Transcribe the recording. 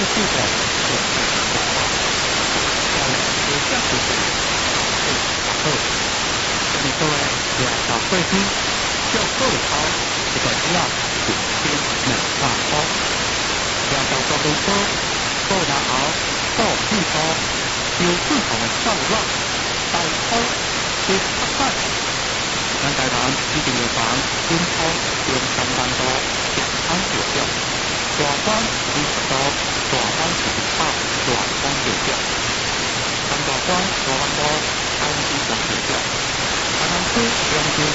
的社会文化，将有价值的社会。你各位两大会议就会好这个样子的美化好，两大交通车都拿好到地方有不同的上浪带头的发展。咱台湾一定要把本土用相当多健康照料，大班20度，大班18，大班照料，三大班大班多安全照料。台南市两区